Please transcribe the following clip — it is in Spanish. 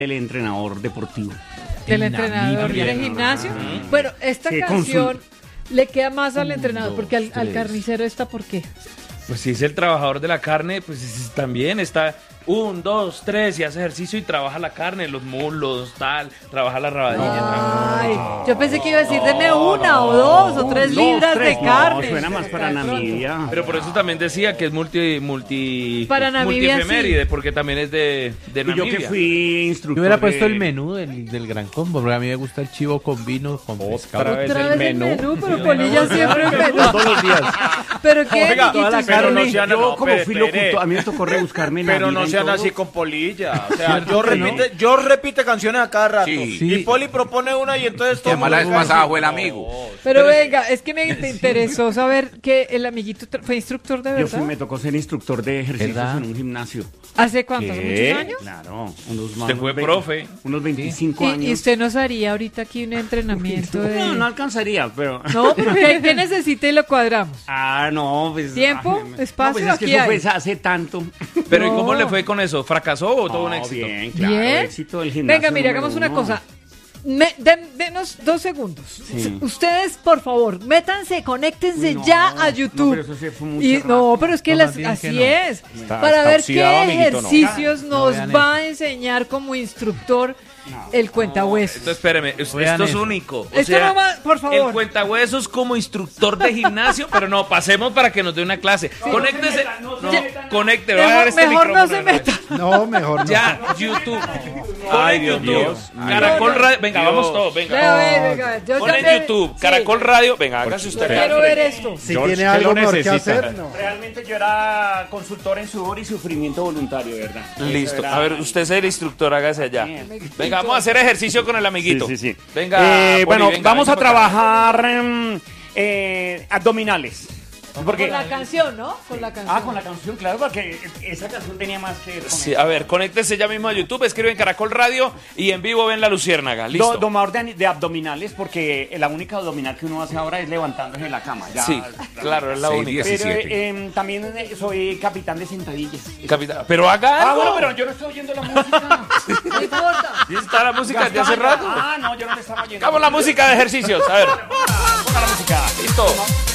el entrenador deportivo. Del entrenador del gimnasio. Bueno, esta canción le queda más al entrenador, porque al carnicero esta, ¿por qué? Pues si es el trabajador de la carne, pues también está 1, 2, 3 y hace ejercicio y trabaja la carne, los muslos, trabaja la rabadilla. Ay, yo pensé que iba a decir, deme 1 o 2 o 3 libras de carne. No, suena más para Namibia. Pero por eso también decía que es para Namibia, multiefeméride, porque también es de Namibia. Yo que fui instructor. Yo hubiera puesto el menú del Gran Combo, porque a mí me gusta el chivo con vino, con pescado. Otra vez el menú, pero Polilla siempre el menú. Todos los días. ¿Pero qué? Oiga, toda la carne, no sean, yo no, como fui espere. locutor, a mí me tocó rebuscarme Pero Navidad no en sean todo. así con Polilla. O sea, yo repite canciones a cada rato. Sí. Y Poli propone una y entonces todo. Que mala vez más abajo el amigo. Pero venga, es que me interesó saber que el amiguito fue instructor de verdad. Me tocó ser instructor de ejercicios ¿Verdad? en un gimnasio. ¿Hace cuántos? ¿Muchos años? Claro, Usted fue profe. Unos 25 ¿Y años. usted nos haría ahorita aquí un entrenamiento de...? No alcanzaría, pero... No, pero ¿qué necesita y lo cuadramos? No, pues... ¿Tiempo? ¿Espacio? No, pues es que Aquí eso hay. fue hace tanto. Pero ¿y No. cómo le fue con eso? ¿Fracasó o todo un éxito? Bien, claro, Bien. éxito del gimnasio. Venga, mire, número hagamos una 1. cosa. Denos 2 segundos. Sí. Ustedes, por favor, métanse, conéctense ya a YouTube. No, pero eso sí fue mucho rato. No, pero es que No, más bien así que no. es. Para está ver oxidado, qué amiguito, no. ejercicios nos vean va a enseñar como instructor el cuentahuesos. Entonces, espéreme, esto Vean es eso. único. O Esto sea, no va, por favor. el cuentahuesos como instructor de gimnasio, pero no, pasemos para que nos dé una clase. Conéctese. Conecte, va a dar este Mejor no micrófono. se meta. No, mejor no. Ya, YouTube. Ay, Pon en Dios YouTube. mío. Caracol Radio. Venga, vamos todos, venga. Venga, yo Pon en también- YouTube, sí, Caracol Radio. Venga, hágase usted. quiero ver esto. Si George, tiene ¿qué algo lo mejor que necesita? hacer, no. Realmente yo era consultor en sudor y sufrimiento voluntario, ¿verdad? Listo. Eso era- A ver, usted es el instructor, hágase allá. Venga, vamos a hacer ejercicio con el amiguito. Sí. Venga, Poli, bueno, venga, vamos a venga para acá. trabajar abdominales. Porque, Con la canción, ¿no? Con la canción. con la canción, claro, porque esa canción tenía más que ver con Sí, eso. a ver, conéctese ya mismo a YouTube, escriben Caracol Radio y en vivo ven La Luciérnaga. Listo. Domador de abdominales, porque la única abdominal que uno hace ahora es levantándose de la cama. Ya, Sí, claro, es la 6 única. días. Pero 17. también soy capitán de sentadillas. Capitán, pero haga algo. Bueno, pero yo no estoy oyendo la música. No importa. ¿Sí está la música de hace rato? No, yo no le estaba oyendo. Hagamos la música de ejercicios, a ver. Ponga la música. Listo.